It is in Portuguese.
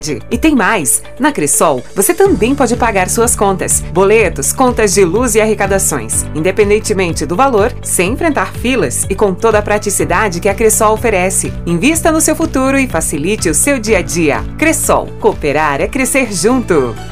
E tem mais! Na Cressol, você também pode pagar suas contas, boletos, contas de luz e arrecadações, independentemente do valor, sem enfrentar filas e com toda a praticidade que a Cressol oferece. Invista no seu futuro e facilite o seu dia a dia. Cressol, cooperar é crescer junto!